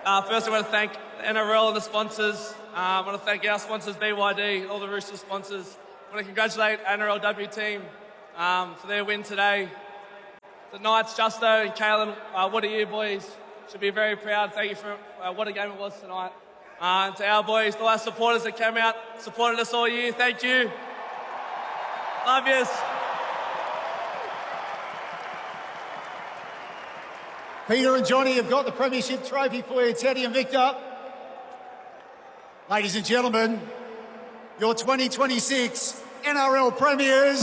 First, I want to thank the NRL and the sponsors. I want to thank our sponsors, BYD, all the Roosters sponsors. I want to congratulate our NRLW team for their win today. The Knights, Justo and Kalen, what a year, boys. Should be very proud. Thank you for what a game it was tonight. And to our boys, all our supporters that came out, supported us all year, thank you. Love yous. Peter and Johnny have got the premiership trophy for you, Teddy and Victor. Ladies and gentlemen, your 2026 NRL Premiers,